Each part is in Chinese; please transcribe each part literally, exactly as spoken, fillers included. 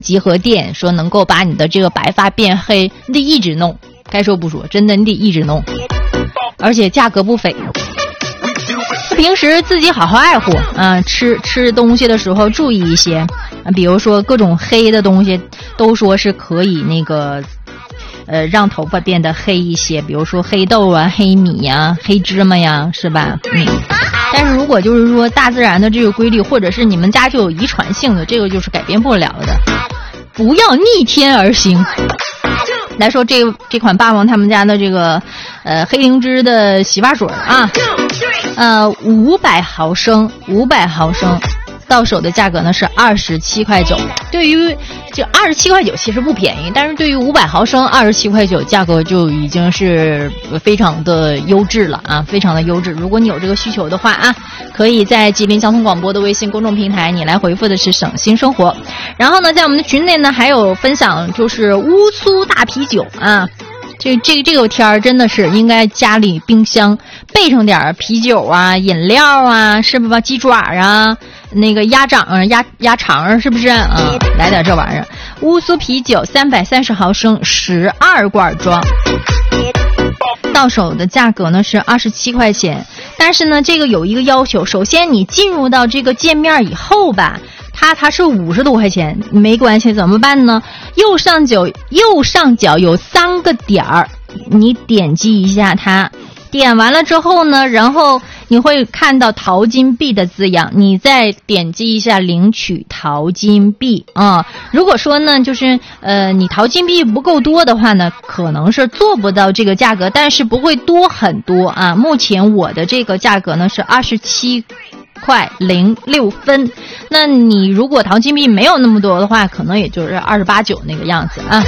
集合店，说能够把你的这个白发变黑，你得一直弄。该说不说，真的你得一直弄，而且价格不菲。平时自己好好爱护啊，吃吃东西的时候注意一些啊，比如说各种黑的东西都说是可以那个呃让头发变得黑一些，比如说黑豆啊、黑米呀、黑芝麻呀，是吧？嗯。但是如果就是说大自然的这个规律，或者是你们家就有遗传性的，这个就是改变不了的，不要逆天而行。来说这这款霸王他们家的这个呃黑灵芝的洗发水啊，呃五百毫升，五百毫升，到手的价格呢是二十七块九。对于这二十七块九其实不便宜，但是对于五百毫升二十七块九，价格就已经是非常的优质了啊，非常的优质。如果你有这个需求的话啊，可以在吉林交通广播的微信公众平台，你来回复的是省心生活。然后呢，在我们的群内呢还有分享就是乌苏大啤酒啊。这这这个天儿真的是应该家里冰箱备上点啤酒啊、饮料啊，是吧？鸡爪啊，那个鸭掌啊、鸭鸭肠是不是啊？来点这玩意儿。乌苏啤酒三百三十毫升，十二罐装，到手的价格呢是二十七块钱。但是呢，这个有一个要求，首先你进入到这个界面以后吧。它它是五十多块钱，没关系，怎么办呢？右上角右上角有三个点儿，你点击一下它，点完了之后呢，然后你会看到淘金币的字样，你再点击一下领取淘金币啊。如果说呢，就是呃你淘金币不够多的话呢，可能是做不到这个价格，但是不会多很多啊。目前我的这个价格呢是二十七块零六分，那你如果淘金币没有那么多的话，可能也就是二十八九那个样子啊。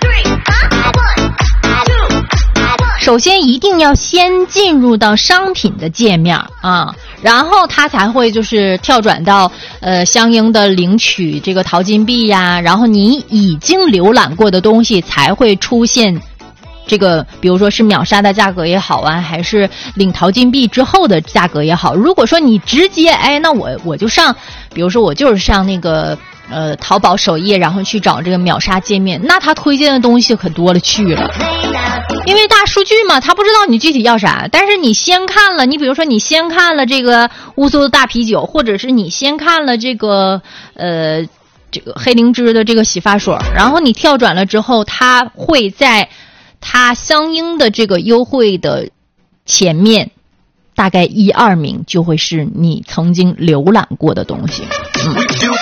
首先一定要先进入到商品的界面啊，然后它才会就是跳转到呃相应的领取这个淘金币呀，然后你已经浏览过的东西才会出现。这个比如说是秒杀的价格也好啊，还是领淘金币之后的价格也好，如果说你直接哎那我我就上，比如说我就是上那个呃淘宝首页，然后去找这个秒杀界面，那他推荐的东西可多了去了，因为大数据嘛，他不知道你具体要啥。但是你先看了，你比如说你先看了这个乌苏的大啤酒，或者是你先看了这个呃这个黑灵芝的这个洗发水，然后你跳转了之后，它会在它相应的这个优惠的前面大概一二名就会是你曾经浏览过的东西。嗯，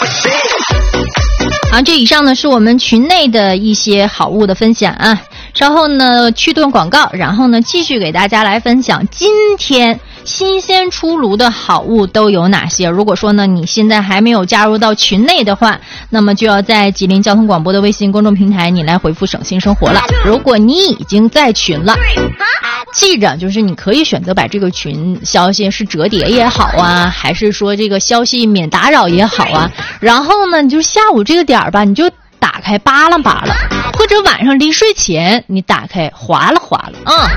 好，这以上呢是我们群内的一些好物的分享啊。稍后呢去段广告，然后呢继续给大家来分享今天新鲜出炉的好物都有哪些。如果说呢你现在还没有加入到群内的话，那么就要在吉林交通广播的微信公众平台你来回复省心生活了。如果你已经在群了，记着就是你可以选择把这个群消息是折叠也好啊，还是说这个消息免打扰也好啊，然后呢你就下午这个点儿吧，你就打开扒拉扒拉，或者晚上临睡前你打开划拉划拉啊。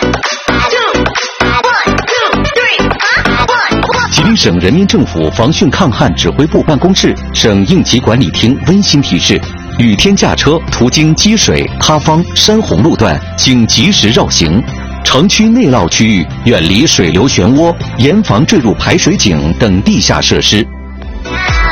吉林省人民政府防汛抗旱指挥部办公室、省应急管理厅温馨提示：雨天驾车途经积水、塌方、山洪路段，请及时绕行；城区内涝区域远离水流漩涡，严防坠入排水井等地下设施。